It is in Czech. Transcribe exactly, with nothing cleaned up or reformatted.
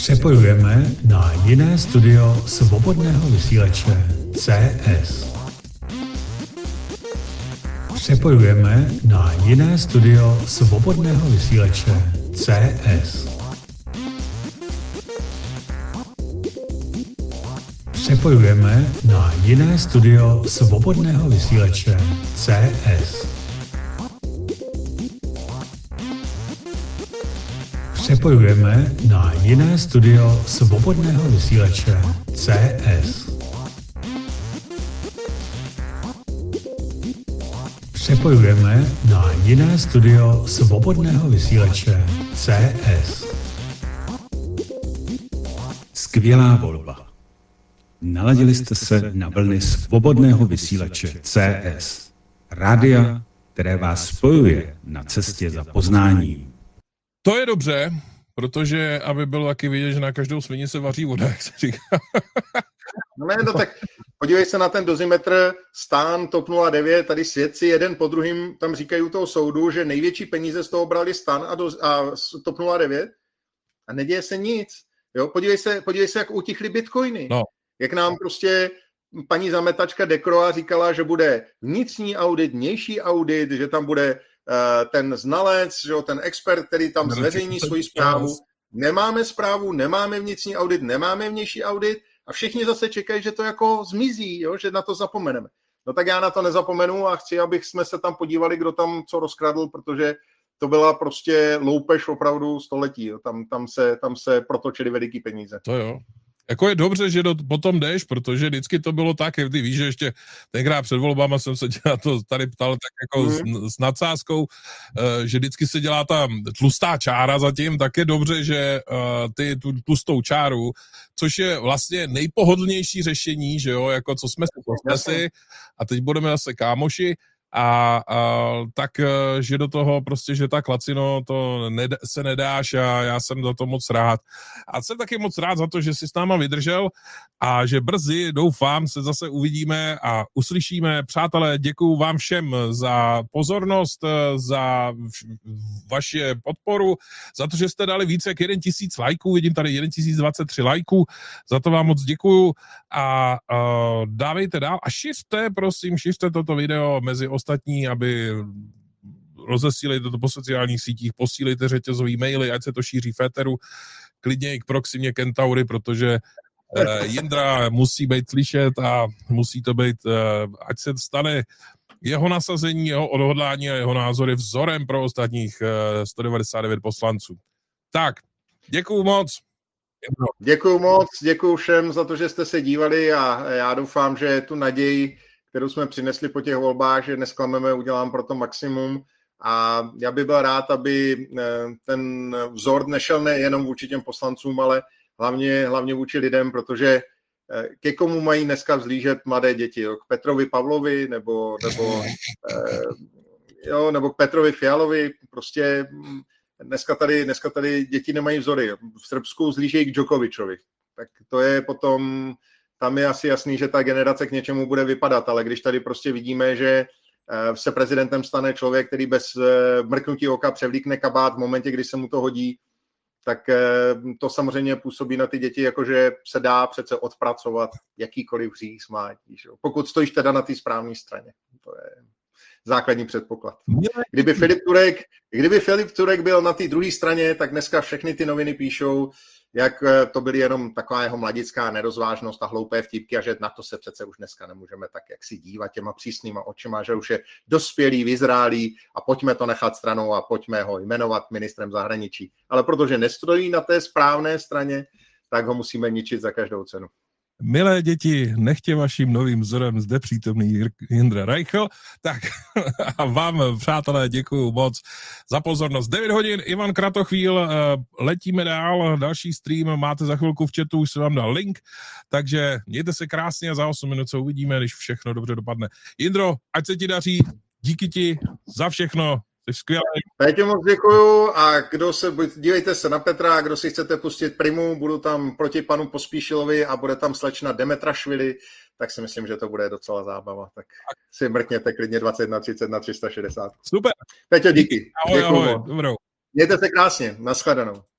Přepojujeme na jiné studio svobodného vysílače C S. Přepojujeme na jiné studio svobodného vysílače C S. Přepojujeme na jiné studio svobodného vysílače C S. Přepojujeme na jiné studio svobodného vysílače C S. Přepojujeme na jiné studio svobodného vysílače C S. Skvělá volba. Naladili jste se na vlny svobodného vysílače C S. Rádia, které vás spojuje na cestě za poznáním. To je dobře, protože aby bylo taky vidět, že na každou svině se vaří voda, jak se říká. No ne, no tak podívej se na ten dozimetr STAN, TOP nula devět, tady svědci jeden po druhým tam říkají u toho soudu, že největší peníze z toho brali STAN a, do, a TOP nula devět a neděje se nic. Jo, podívej se, podívej se, jak utichly bitcoiny. No. Jak nám prostě paní zametačka Dekroa říkala, že bude vnitřní audit, vnější audit, že tam bude uh, ten znalec, že jo, ten expert, který tam zveřejní svoji zprávu. Nemáme zprávu, nemáme vnitřní audit, nemáme vnější audit a všichni zase čekají, že to jako zmizí, jo, že na to zapomeneme. No tak já na to nezapomenu a chci, abych jsme se tam podívali, kdo tam co rozkradl, protože to byla prostě loupež opravdu století. Jo. Tam, tam, se, tam se protočily veliký peníze. To jo. Jako je dobře, že do, potom jdeš, protože vždycky to bylo tak, ty víš, že ještě tenkrát před volbama jsem se dělal to tady ptal tak jako mm. s, s nadsázkou, že vždycky se dělá ta tlustá čára zatím, tak je dobře, že ty tu tlustou čáru, což je vlastně nejpohodlnější řešení, že jo, jako co jsme si, to jsme si a teď budeme zase kámoši, A, a tak, že do toho prostě, že tak lacino to ned, se nedáš a já jsem za to moc rád. A jsem taky moc rád za to, že jsi s náma vydržel a že brzy, doufám, se zase uvidíme a uslyšíme. Přátelé, děkuju vám všem za pozornost, za vaši podporu, za to, že jste dali více jak jeden tisíc lajků, vidím tady jeden tisíc dvacet tři lajků, za to vám moc děkuju a, a dávejte dál a šiřte, prosím, šiřte toto video mezi ostatní, aby rozesílejte to po sociálních sítích, posílejte řetězový maily, ať se to šíří v éteru, klidně i k Proximě Kentaury, protože eh, Jindra musí být slyšet a musí to být, eh, ať se stane jeho nasazení, jeho odhodlání a jeho názory vzorem pro ostatních eh, sto devadesát devět poslanců. Tak, děkuju moc. Děkuju moc, děkuju všem za to, že jste se dívali a já doufám, že tu naději, kterou jsme přinesli po těch volbách, že nesklameme, udělám pro to maximum. A já bych byl rád, aby ten vzor nešel nejenom vůči těm poslancům, ale hlavně, hlavně vůči lidem, protože ke komu mají dneska vzlížet mladé děti? Jo? K Petrovi Pavlovi nebo, nebo, jo, nebo k Petrovi Fialovi? Prostě dneska tady, dneska tady děti nemají vzory. Jo? V Srbsku vzlížejí k Djokovičovi. Tak to je potom... Tam je asi jasný, že ta generace k něčemu bude vypadat, ale když tady prostě vidíme, že se prezidentem stane člověk, který bez mrknutí oka převlíkne kabát v momentě, kdy se mu to hodí, tak to samozřejmě působí na ty děti, jakože se dá přece odpracovat jakýkoliv hřích smátí. Pokud stojíš teda na té správné straně. To je základní předpoklad. Kdyby Filip Turek, kdyby Filip Turek byl na té druhé straně, tak dneska všechny ty noviny píšou, jak to byly jenom taková jeho mladická nerozvážnost a hloupé vtipky a že na to se přece už dneska nemůžeme tak jak si dívat těma přísnýma očima, že už je dospělý, vyzrálý a pojďme to nechat stranou a pojďme ho jmenovat ministrem zahraničí. Ale protože nestojí na té správné straně, tak ho musíme ničit za každou cenu. Milé děti, nechtě vaším novým vzorem zde přítomný Jindra Reichl. Tak a vám, přátelé, děkuju moc za pozornost. devět hodin, Ivan Kratochvíl, letíme dál, další stream máte za chvilku v chatu, už se vám dal link, takže mějte se krásně a za osm minut se uvidíme, když všechno dobře dopadne. Jindro, ať se ti daří, díky ti za všechno. Jsi skvělý. Péťo, moc děkuju a kdo se, dívejte se na Petra, kdo si chcete pustit Primu, budu tam proti panu Pospíšilovi a bude tam slečna Demetrašvili, tak si myslím, že to bude docela zábava. Tak si mrkněte klidně dvacet na třicet na tři sta šedesát. Super. Péťo, díky. Ahoj, děkuju. ahoj, dobrou. Mějte se krásně, nashledanou.